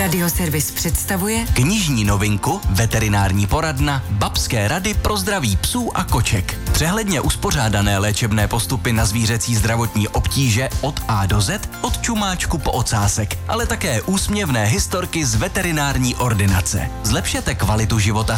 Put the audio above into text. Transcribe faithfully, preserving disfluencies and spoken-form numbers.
Radioservis představuje knižní novinku Veterinární poradna Babské rady pro zdraví psů a koček. Přehledně uspořádané léčebné postupy na zvířecí zdravotní obtíže od A do Z, od čumáčku po ocásek, ale také úsměvné historky z veterinární ordinace. Zlepšete kvalitu života